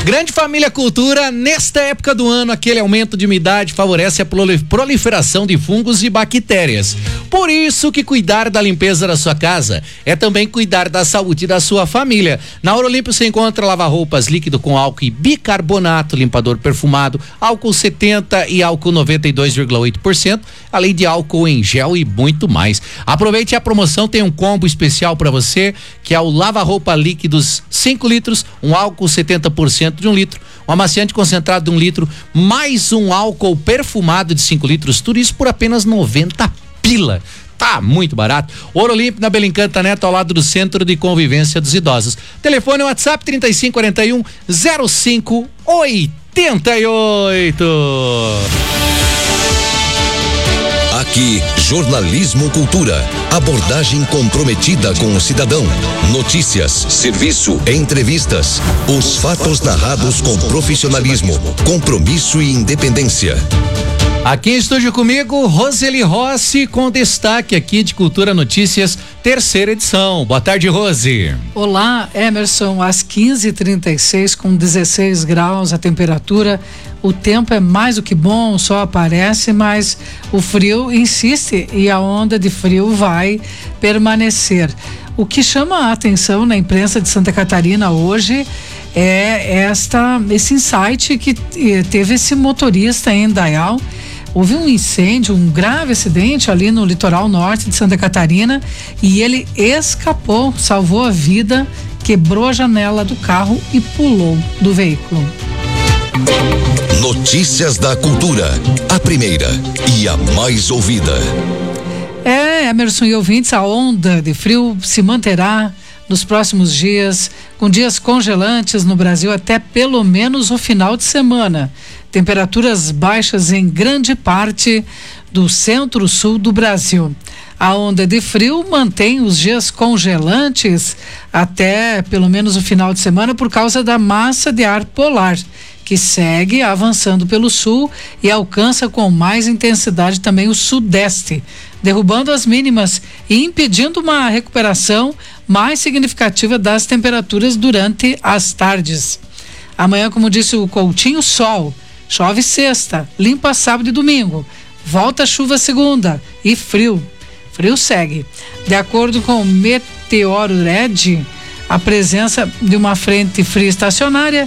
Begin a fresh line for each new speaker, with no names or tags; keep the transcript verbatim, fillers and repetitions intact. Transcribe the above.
Grande Família Cultura, nesta época do ano, aquele aumento de umidade favorece a proliferação de fungos e bactérias. Por isso que cuidar da limpeza da sua casa é também cuidar da saúde da sua família. Na Orolímpio você encontra lava-roupas líquido com álcool e bicarbonato, limpador perfumado, álcool setenta e álcool noventa e dois vírgula oito por cento, além de álcool em gel e muito mais. Aproveite a promoção, tem um combo especial para você, que é o lava-roupa líquidos cinco litros, um álcool setenta por cento de um litro, um amaciante concentrado de um litro, mais um álcool perfumado de cinco litros, tudo isso por apenas noventa pila. Tá muito barato. Ouro Olímpio na Belincanta Neto, ao lado do Centro de Convivência dos Idosos. Telefone WhatsApp trinta e cinco quarenta e um zero cinco oitenta e oito.
Aqui, Jornalismo Cultura. Abordagem comprometida com o cidadão. Notícias, serviço, entrevistas. Os fatos narrados com profissionalismo, compromisso e independência.
Aqui em estúdio comigo, Roseli Rossi, com destaque aqui de Cultura Notícias, terceira edição. Boa tarde, Rose.
Olá, Emerson, às quinze e trinta e seis, com dezesseis graus a temperatura. O tempo é mais do que bom, o sol aparece, mas o frio insiste e a onda de frio vai permanecer. O que chama a atenção na imprensa de Santa Catarina hoje é esta, esse insight que teve esse motorista em Indaial. Houve um incêndio, um grave acidente ali no litoral norte de Santa Catarina e ele escapou, salvou a vida, quebrou a janela do carro e pulou do veículo.
Notícias da Cultura, a primeira e a mais ouvida.
É, Emerson e ouvintes, a onda de frio se manterá nos próximos dias, com dias congelantes no Brasil até pelo menos o final de semana. Temperaturas baixas em grande parte do centro-sul do Brasil. A onda de frio mantém os dias congelantes até pelo menos o final de semana por causa da massa de ar polar, que segue avançando pelo sul e alcança com mais intensidade também o sudeste, derrubando as mínimas e impedindo uma recuperação mais significativa das temperaturas durante as tardes. Amanhã, como disse o Coutinho, sol, chove sexta, limpa sábado e domingo, volta a chuva segunda e frio. Frio segue. De acordo com o Meteoro Red, a presença de uma frente fria estacionária